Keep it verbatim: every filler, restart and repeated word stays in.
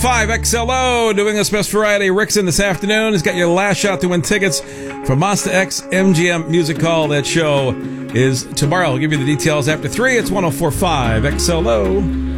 five X L O doing us best variety. Rickson this afternoon has got your last shot to win tickets for Monster X M G M Music Hall. That show is tomorrow. I'll give you the details after three. It's one oh four point five X L O.